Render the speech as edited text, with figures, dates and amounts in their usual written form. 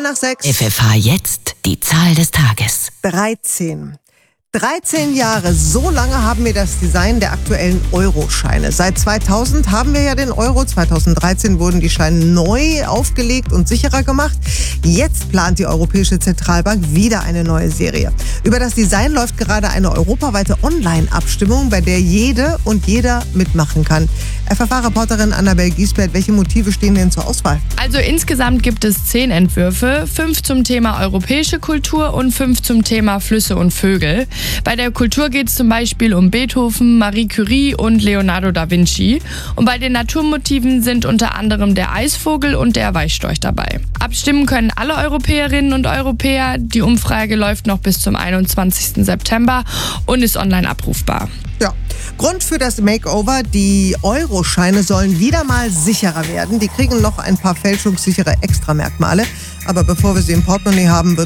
6. FFH jetzt die Zahl des Tages. 13. 13 Jahre, so lange haben wir das Design der aktuellen Euroscheine. Seit 2000 haben wir ja den Euro. 2013 wurden die Scheine neu aufgelegt und sicherer gemacht. Jetzt plant die Europäische Zentralbank wieder eine neue Serie. Über das Design läuft gerade eine europaweite Online-Abstimmung, bei der jede und jeder mitmachen kann. FFH-Reporterin Annabel Giesbert, welche Motive stehen denn zur Auswahl? Also insgesamt gibt es 10 Entwürfe, 5 zum Thema europäische Kultur und 5 zum Thema Flüsse und Vögel. Bei der Kultur geht es zum Beispiel um Beethoven, Marie Curie und Leonardo da Vinci. Und bei den Naturmotiven sind unter anderem der Eisvogel und der Weißstorch dabei. Abstimmen können alle Europäerinnen und Europäer. Die Umfrage läuft noch bis zum 21. September und ist online abrufbar. Ja, Grund für das Makeover: die Euroscheine sollen wieder mal sicherer werden. Die kriegen noch ein paar fälschungssichere Extramerkmale. Aber bevor wir sie im Portemonnaie haben, wird